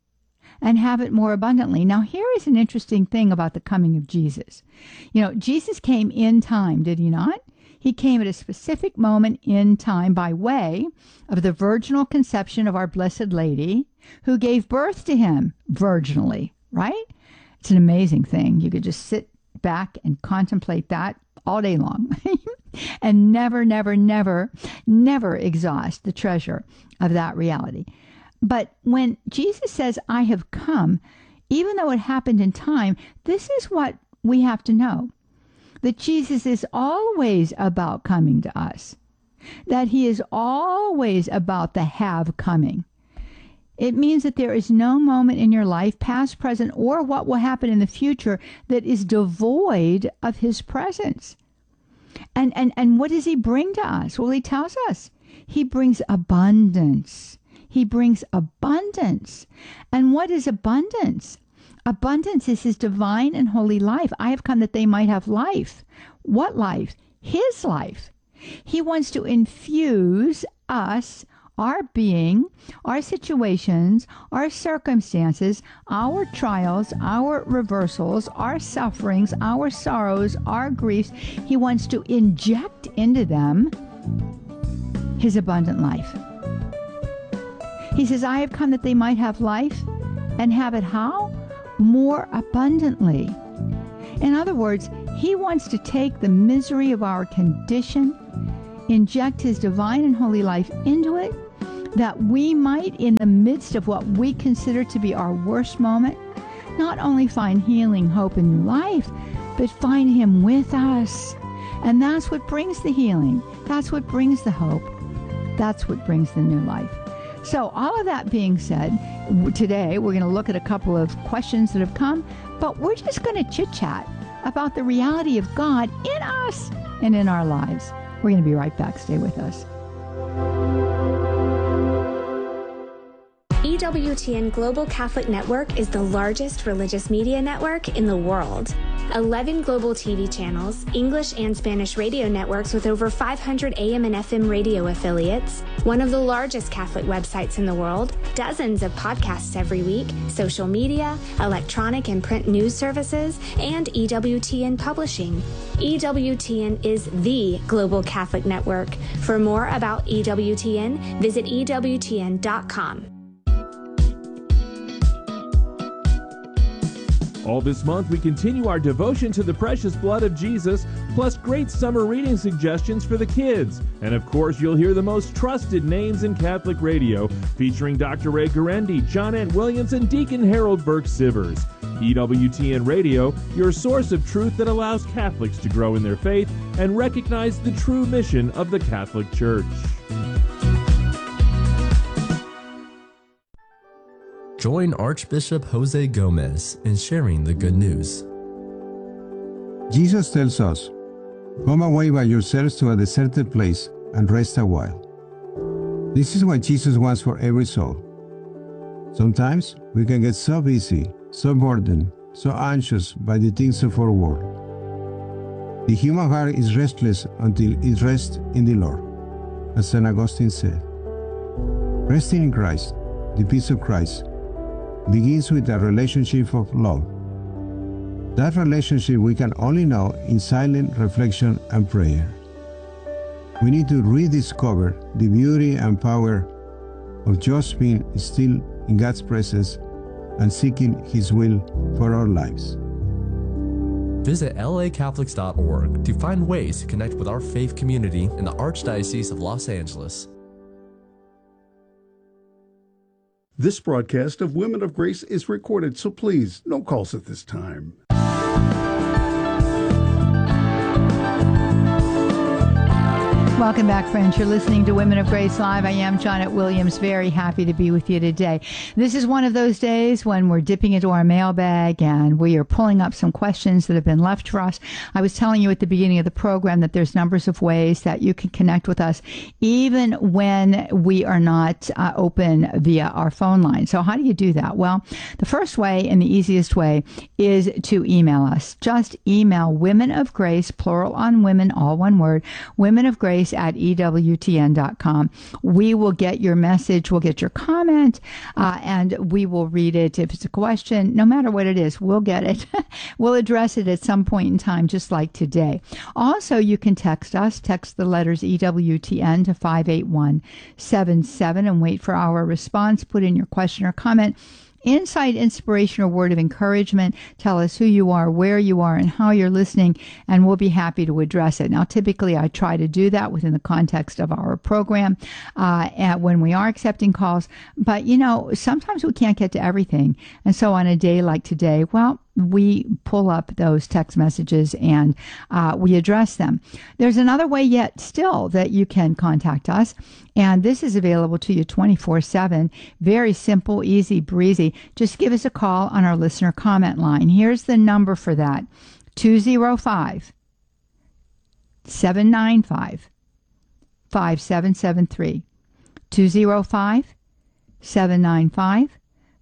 and have it more abundantly. Now, here is an interesting thing about the coming of Jesus. You know, Jesus came in time, did he not? He came at a specific moment in time by way of the virginal conception of our Blessed Lady, who gave birth to him virginally, right? It's an amazing thing. You could just sit back and contemplate that all day long and never, never, never, never exhaust the treasure of that reality. But when Jesus says, I have come, even though it happened in time, this is what we have to know. That Jesus is always about coming to us. That he is always about the have coming. It means that there is no moment in your life, past, present, or what will happen in the future, that is devoid of his presence. And, and, and what does he bring to us? Well, he tells us. He brings abundance. He brings abundance. And what is abundance? Abundance is his divine and holy life. I have come that they might have life. What life? His life. He wants to infuse us our being, our situations, our circumstances, our trials, our reversals, our sufferings, our sorrows, our griefs. He wants to inject into them his abundant life. He says, I have come that they might have life and have it how? More abundantly. In other words, he wants to take the misery of our condition, inject his divine and holy life into it, that we might, in the midst of what we consider to be our worst moment, not only find healing, hope, and new life, but find him with us. And that's what brings the healing. That's what brings the hope. That's what brings the new life. So all of that being said, today we're going to look at a couple of questions that have come, but we're just going to chit-chat about the reality of God in us and in our lives. We're going to be right back. Stay with us. E W T N Global Catholic Network is the largest religious media network in the world. eleven global T V channels, English and Spanish radio networks with over five hundred A M and F M radio affiliates, one of the largest Catholic websites in the world, dozens of podcasts every week, social media, electronic and print news services, and E W T N Publishing. E W T N is the global Catholic network. For more about E W T N, visit E W T N dot com. All this month, we continue our devotion to the precious blood of Jesus, plus great summer reading suggestions for the kids. And of course, you'll hear the most trusted names in Catholic radio, featuring Doctor Ray Guarendi, Johnette Williams, and Deacon Harold Burke-Sivers. E W T N Radio, your source of truth that allows Catholics to grow in their faith and recognize the true mission of the Catholic Church. Join Archbishop Jose Gomez in sharing the good news. Jesus tells us, "Come away by yourselves to a deserted place and rest a while." This is what Jesus wants for every soul. Sometimes we can get so busy, so burdened, so anxious by the things of our world. The human heart is restless until it rests in the Lord, as Saint Augustine said. Resting in Christ, the peace of Christ, begins with a relationship of love. That relationship we can only know in silent reflection and prayer. We need to rediscover the beauty and power of just being still in God's presence and seeking His will for our lives. Visit L A Catholics dot org to find ways to connect with our faith community in the Archdiocese of Los Angeles. This broadcast of Women of Grace is recorded, so please, no calls at this time. Welcome back, friends. You're listening to Women of Grace Live. I am Johnette Williams. Very happy to be with you today. This is one of those days when we're dipping into our mailbag and we are pulling up some questions that have been left for us. I was telling you at the beginning of the program that there's numbers of ways that you can connect with us even when we are not uh, open via our phone line. So how do you do that? Well, the first way and the easiest way is to email us. Just email Women of Grace, plural on women, all one word, Women of Grace at E W T N dot com. We will get your message, we'll get your comment, uh, and we will read it. If it's a question, no matter what it is, we'll get it. We'll address it at some point in time, just like today. Also, you can text us. Text the letters E W T N to five eight one seven seven and wait for our response. Put in your question or comment. Insight, inspiration, or word of encouragement. Tell us who you are, where you are, and how you're listening, and we'll be happy to address it. Now, typically, I try to do that within the context of our program uh, and when we are accepting calls. But, you know, sometimes we can't get to everything. And so on a day like today, well, we pull up those text messages and uh, we address them. There's another way yet still that you can contact us, and this is available to you twenty-four seven. Very simple, easy breezy. Just give us a call on our listener comment line. Here's the number for that: two oh five, seven nine five, five seven seven three. two oh five, seven nine five,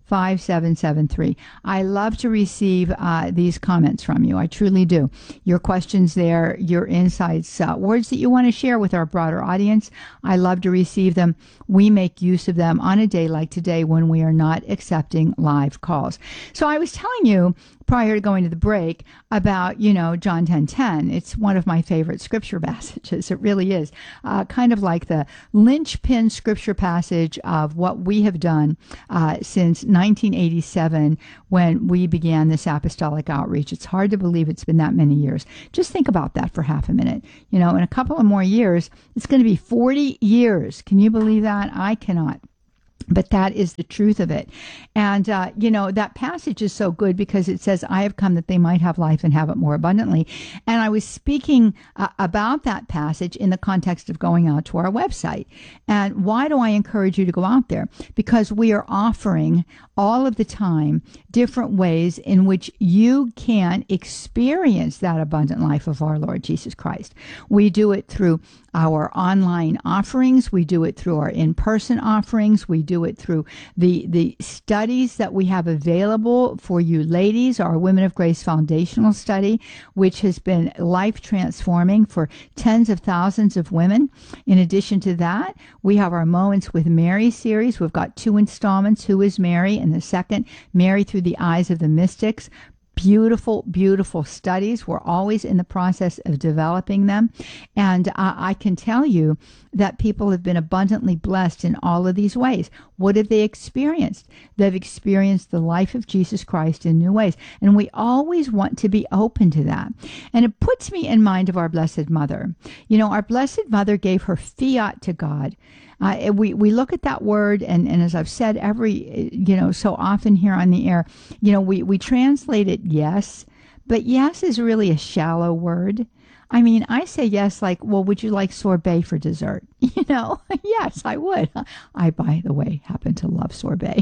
five seven seven three. I love to receive uh, these comments from you. I truly do. Your questions there, your insights, uh, words that you want to share with our broader audience. I love to receive them. We make use of them on a day like today when we are not accepting live calls. So I was telling you prior to going to the break about, you know, John ten ten. It's one of my favorite scripture passages. It really is. Uh, kind of like the linchpin scripture passage of what we have done uh, since nineteen eighty-seven when we began this apostolic outreach. It's hard to believe it's been that many years. Just think about that for half a minute. You know, in a couple of more years, it's going to be forty years. Can you believe that? I cannot. But that is the truth of it. And, uh, you know, that passage is so good because it says, I have come that they might have life and have it more abundantly. And I was speaking uh, about that passage in the context of going out to our website. And why do I encourage you to go out there? Because we are offering all of the time different ways in which you can experience that abundant life of our Lord Jesus Christ. We do it through our online offerings. We do it through our in-person offerings. We do it through the, the studies that we have available for you ladies, our Women of Grace Foundational Study, which has been life-transforming for tens of thousands of women. In addition to that, we have our Moments with Mary series. We've got two installments, Who is Mary? And the second, Mary Through the Eyes of the Mystics. Beautiful, beautiful studies. We're always in the process of developing them. And uh, I can tell you that people have been abundantly blessed in all of these ways. What have they experienced? They've experienced the life of Jesus Christ in new ways. And we always want to be open to that. And it puts me in mind of our Blessed Mother. You know, our Blessed Mother gave her fiat to God. Uh, we, we look at that word, and, and as I've said every, you know, so often here on the air, you know, we, we translate it yes, but yes is really a shallow word. I mean, I say yes like, well, would you like sorbet for dessert? You know, yes, I would. I, by the way, happen to love sorbet.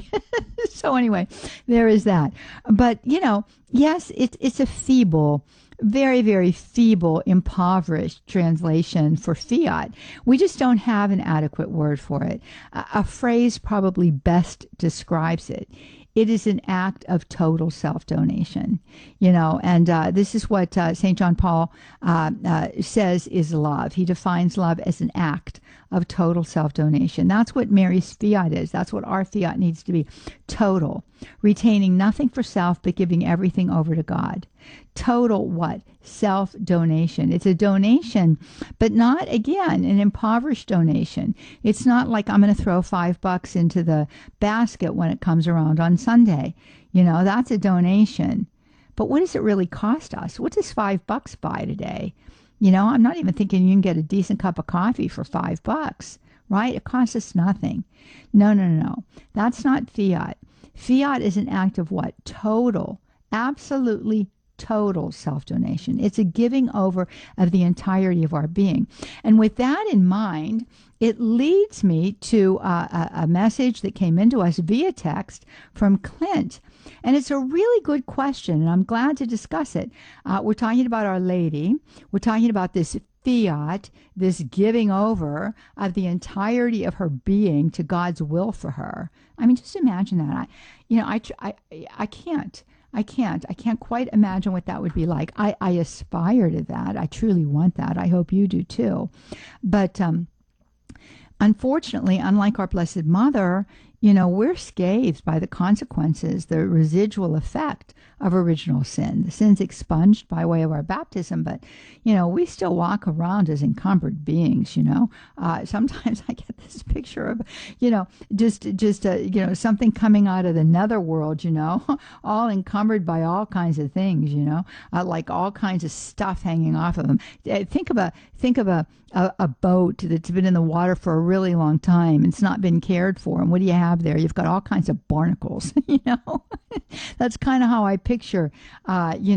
So anyway, there is that. But, you know, yes, it, it's a feeble very, very feeble, impoverished translation for fiat. We just don't have an adequate word for it. A, a phrase probably best describes it. It is an act of total self-donation, you know, and uh, this is what uh, Saint John Paul uh, uh, says is love. He defines love as an act of total self-donation. That's what Mary's fiat is. That's what our fiat needs to be. Total. Retaining nothing for self, but giving everything over to God. Total what? Self-donation. It's a donation, but not, again, an impoverished donation. It's not like I'm going to throw five bucks into the basket when it comes around on Sunday. You know, that's a donation. But what does it really cost us? What does five bucks buy today? You know, I'm not even thinking you can get a decent cup of coffee for five bucks, right? It costs us nothing. No, no, no, no. That's not fiat. Fiat is an act of what? Total, absolutely total self-donation. It's a giving over of the entirety of our being. And with that in mind, it leads me to uh, a, a message that came into us via text from Clint. And it's a really good question, and I'm glad to discuss it. Uh, we're talking about Our Lady. We're talking about this fiat, this giving over of the entirety of her being to God's will for her. I mean, just imagine that. I, you know, I, I, I can't. I can't. I can't quite imagine what that would be like. I, I aspire to that. I truly want that. I hope you do too. But um, unfortunately, unlike our Blessed Mother, you know, we're scathed by the consequences, the residual effect of original sin. The sin's expunged by way of our baptism, but, you know, we still walk around as encumbered beings, you know. Uh, sometimes I get this picture of, you know, just, just uh, you know, something coming out of the netherworld, you know, all encumbered by all kinds of things, you know, uh, like all kinds of stuff hanging off of them. Uh, think of a, think of a, a, a boat that's been in the water for a really long time. It's not been cared for. And what do you have there? You've got all kinds of barnacles, you know. That's kind of how I picture, uh, you know,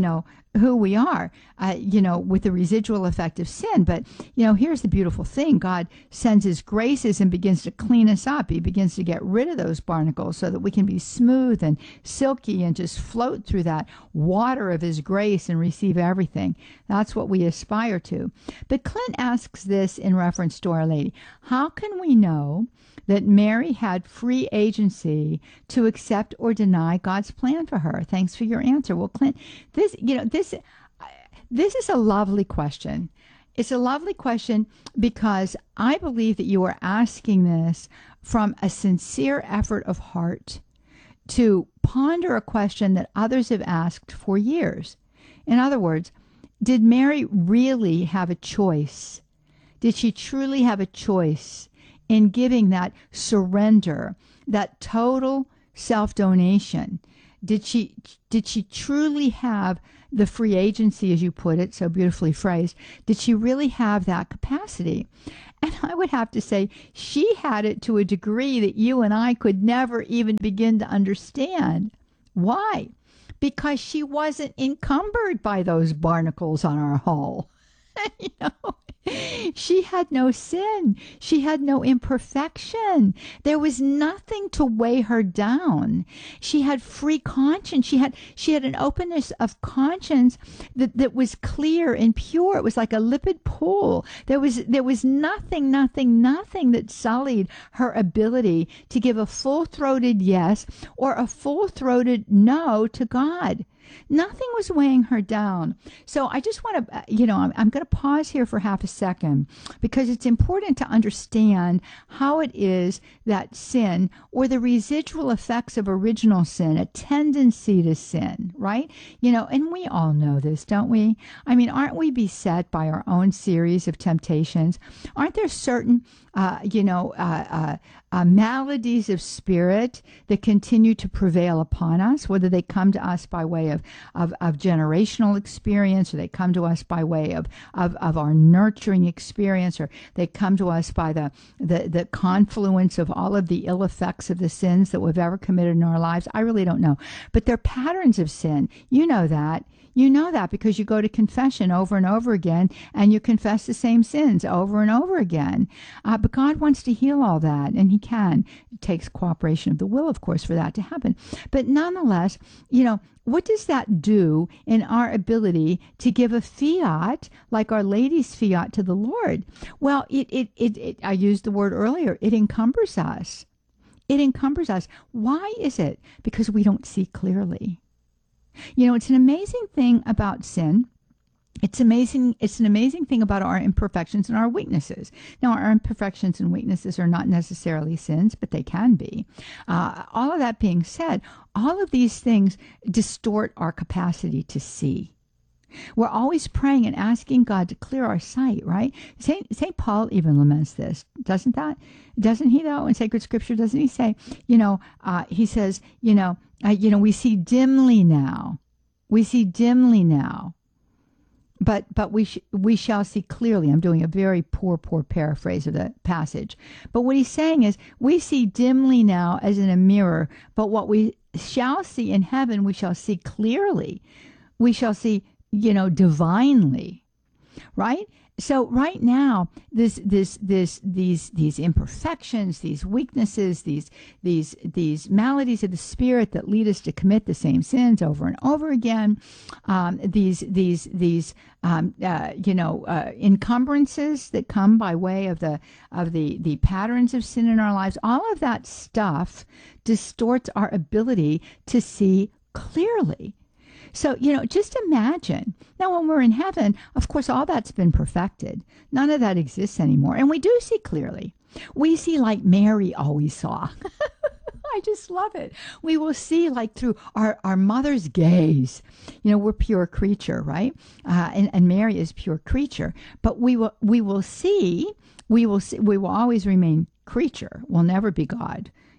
who we are, uh, you know, with the residual effect of sin. But, you know, here's the beautiful thing. God sends his graces and begins to clean us up. He begins to get rid of those barnacles so that we can be smooth and silky and just float through that water of his grace and receive everything. That's what we aspire to. But Clint asks this in reference to Our Lady. How can we know that Mary had free agency to accept or deny God's plan for her? Thanks for your answer. Well, Clint, this, you know, this, this is a lovely question. It's a lovely question because I believe that you are asking this from a sincere effort of heart to ponder a question that others have asked for years. In other words, did Mary really have a choice? Did she truly have a choice in giving that surrender, that total self-donation? Did she did she truly have the free agency, as you put it, so beautifully phrased? Did she really have that capacity? And I would have to say she had it to a degree that you and I could never even begin to understand. Why? Because she wasn't encumbered by those barnacles on our hull. You know, she had no sin. She had no imperfection. There was nothing to weigh her down. She had free conscience. She had she had an openness of conscience that, that was clear and pure. It was like a lipid pool. There was there was nothing, nothing, nothing that sullied her ability to give a full-throated yes or a full-throated no to God. Nothing was weighing her down. So I just want to, you know, I'm, I'm going to pause here for half a second because it's important to understand how it is that sin or the residual effects of original sin, a tendency to sin, right? You know, and we all know this, don't we? I mean, aren't we beset by our own series of temptations? Aren't there certain, uh, you know, uh, uh, Uh, maladies of spirit that continue to prevail upon us, whether they come to us by way of, of, of generational experience, or they come to us by way of, of, of our nurturing experience, or they come to us by the, the, the confluence of all of the ill effects of the sins that we've ever committed in our lives. I really don't know. But they're patterns of sin. You know that. You know that because you go to confession over and over again and you confess the same sins over and over again. Uh, but God wants to heal all that, and he can. It takes cooperation of the will, of course, for that to happen. But nonetheless, you know, what does that do in our ability to give a fiat, like Our Lady's fiat to the Lord? Well, it, it, it, it I used the word earlier, it encumbers us. It encumbers us. Why is it? Because we don't see clearly. You know, it's an amazing thing about sin. It's amazing. It's an amazing thing about our imperfections and our weaknesses. Now, our imperfections and weaknesses are not necessarily sins, but they can be. Uh, all of that being said, all of these things distort our capacity to see. We're always praying and asking God to clear our sight, right? Saint Saint Paul even laments this, doesn't that? Doesn't he, though? In sacred scripture, doesn't he say, you know, uh, he says, you know, uh, you know, we see dimly now. We see dimly now. But but we sh- we shall see clearly. I'm doing a very poor, poor paraphrase of the passage. But what he's saying is, we see dimly now as in a mirror, but what we shall see in heaven, we shall see clearly. We shall see, you know, divinely, right? So right now, this, this, this, these, these imperfections, these weaknesses, these, these, these maladies of the spirit that lead us to commit the same sins over and over again, um, these, these, these, um, uh, you know, uh, encumbrances that come by way of the, of the, the patterns of sin in our lives. All of that stuff distorts our ability to see clearly. So, you know, just imagine. Now, when we're in heaven, of course, all that's been perfected. None of that exists anymore. And we do see clearly. We see like Mary always saw. I just love it. We will see like through our, our mother's gaze. You know, we're pure creature, right? Uh, and, and Mary is pure creature. But we will we will see, we will see, we will always remain creature. We'll never be God.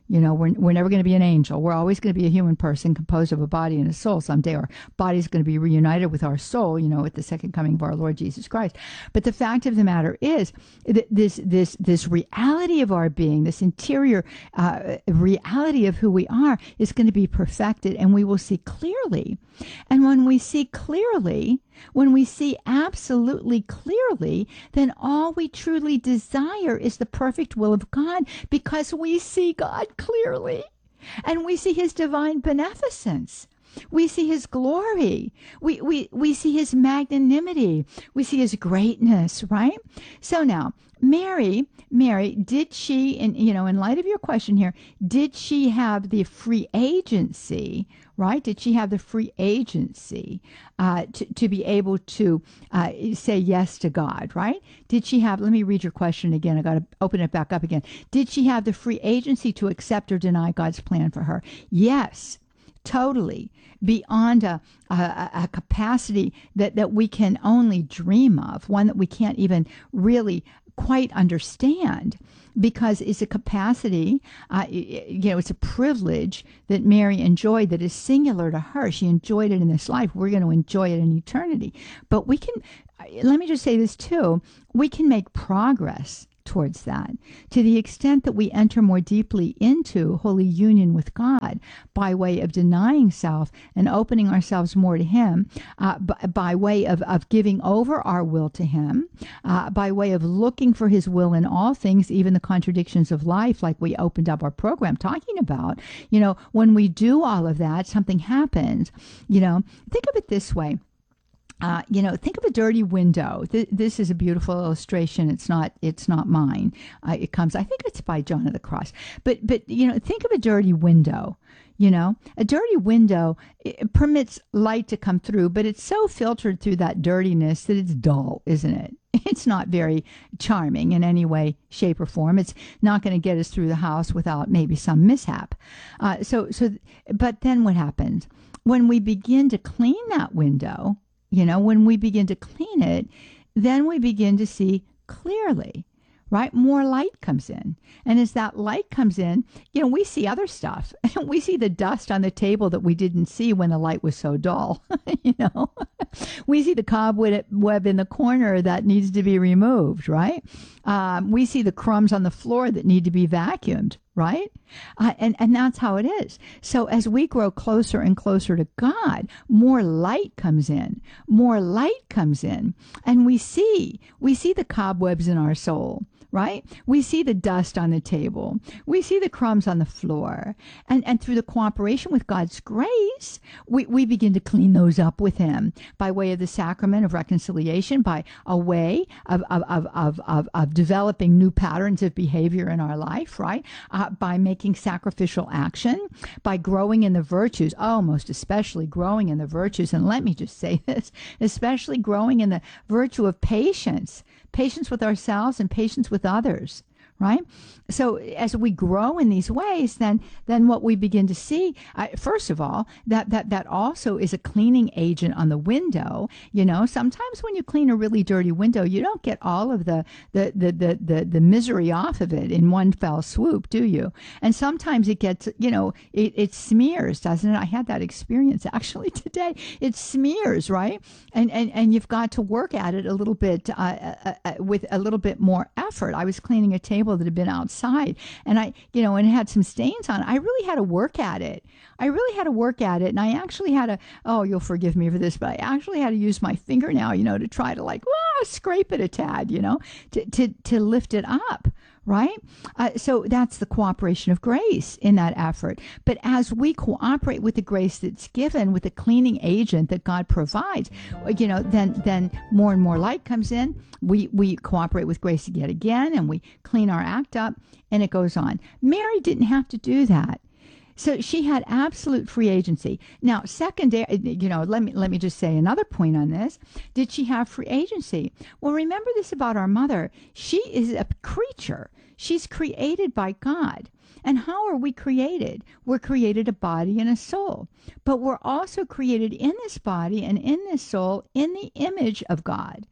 You know, we're, we're never going to be an angel. We're always going to be a human person composed of a body and a soul someday. Our body's going to be reunited with our soul, you know, at the second coming of our Lord Jesus Christ. But the fact of the matter is that this, this, this reality of our being, this interior uh, reality of who we are is going to be perfected, and we will see clearly. And when we see clearly, when we see absolutely clearly, then all we truly desire is the perfect will of God, because we see God clearly, and we see his divine beneficence. We see his glory. We, we, we see his magnanimity. We see his greatness, right? So now, Mary, Mary, did she, in, you know, in light of your question here, did she have the free agency, right? Did she have the free agency uh, to, to be able to uh, say yes to God, right? Did she have, let me read your question again. I got to open it back up again. Did she have the free agency to accept or deny God's plan for her? Yes. Totally, beyond a, a, a capacity that, that we can only dream of, one that we can't even really quite understand, because it's a capacity, uh, you know, it's a privilege that Mary enjoyed that is singular to her. She enjoyed it in this life. We're going to enjoy it in eternity. But we can, let me just say this too, we can make progress towards that, to the extent that we enter more deeply into holy union with God by way of denying self and opening ourselves more to him, uh, by, by way of, of giving over our will to him, uh, by way of looking for his will in all things, even the contradictions of life, like we opened up our program talking about. You know, when we do all of that, something happens. You know, think of it this way. Uh, you know, think of a dirty window. Th- this is a beautiful illustration. It's not. It's not mine. Uh, it comes. I think it's by John of the Cross. But but you know, think of a dirty window. You know, a dirty window, it permits light to come through, but it's so filtered through that dirtiness that it's dull, isn't it? It's not very charming in any way, shape, or form. It's not going to get us through the house without maybe some mishap. Uh, so so, but then what happens when we begin to clean that window? You know, when we begin to clean it, then we begin to see clearly, right? More light comes in. And as that light comes in, you know, we see other stuff. We see the dust on the table that we didn't see when the light was so dull, you know. We see the cobweb in the corner that needs to be removed, right? Um, we see the crumbs on the floor that need to be vacuumed, right? Uh, and, and that's how it is. So as we grow closer and closer to God, more light comes in, more light comes in, and we see, we see the cobwebs in our soul, right? We see the dust on the table. We see the crumbs on the floor. And, and through the cooperation with God's grace, we, we begin to clean those up with him by way of the sacrament of reconciliation, by a way of, of, of, of, of, of developing new patterns of behavior in our life, right? Uh, by making sacrificial action, by growing in the virtues, oh, most especially growing in the virtues. And let me just say this, especially growing in the virtue of patience, patience with ourselves and patience with others, right? So as we grow in these ways, then then what we begin to see, uh, first of all, that, that that also is a cleaning agent on the window. You know, sometimes when you clean a really dirty window, you don't get all of the the the the the, the misery off of it in one fell swoop, do you? And sometimes it gets, you know, it, it smears, doesn't it? I had that experience actually today. It smears, right? And and and you've got to work at it a little bit uh, uh, uh, with a little bit more effort. I was cleaning a table that had been outside, and I, you know, and it had some stains on it. I really had to work at it. I really had to work at it, and I actually had to, oh, you'll forgive me for this, but I actually had to use my fingernail, you know, to try to like, ah, scrape it a tad, you know, to, to, to lift it up. Right? Uh, so that's the cooperation of grace in that effort. But as we cooperate with the grace that's given, with the cleaning agent that God provides, you know, then then more and more light comes in. We we cooperate with grace yet again, and we clean our act up, and it goes on. Mary didn't have to do that. So she had absolute free agency. Now, secondary, you know, let me let me just say another point on this. Did she have free agency? Well, remember this about our mother. She is a creature. She's created by God. And how are we created? We're created a body and a soul. But we're also created in this body and in this soul in the image of God.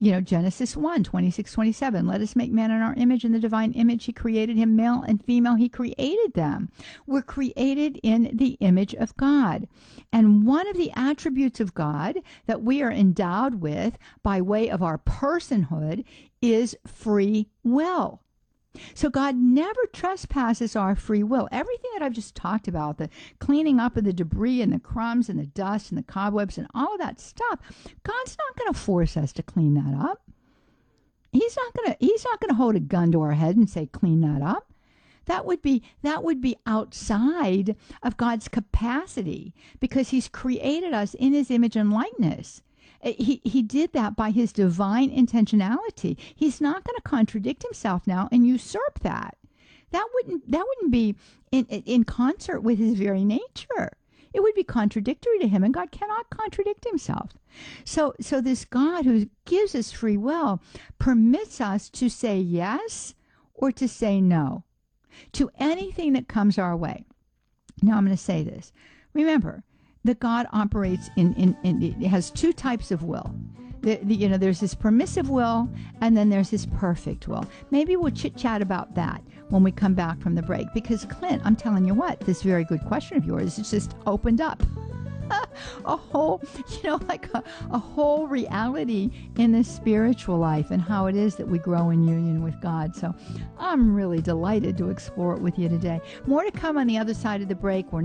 You know, Genesis one, twenty-six, twenty-seven, let us make man in our image. In the divine image, he created him, male and female, he created them. We're created in the image of God. And one of the attributes of God that we are endowed with by way of our personhood is free will. So God never trespasses our free will. Everything that I've just talked about, the cleaning up of the debris and the crumbs and the dust and the cobwebs and all of that stuff, God's not going to force us to clean that up. He's not going to he's not going to hold a gun to our head and say clean that up. That would be that would be outside of God's capacity, because he's created us in his image and likeness. He he did that by his divine intentionality. He's not going to contradict himself now and usurp that. That wouldn't that wouldn't be in in concert with his very nature. It would be contradictory to him, and God cannot contradict himself. So so this God who gives us free will permits us to say yes or to say no to anything that comes our way. Now I'm going to say this. Remember, that God operates in, in, in, it has two types of will. The, the, you know, there's his permissive will, and then there's his perfect will. Maybe we'll chit-chat about that when we come back from the break. Because, Clint, I'm telling you what, this very good question of yours, it's just opened up a whole, you know, like a, a whole reality in the spiritual life and how it is that we grow in union with God. So I'm really delighted to explore it with you today. More to come on the other side of the break. We're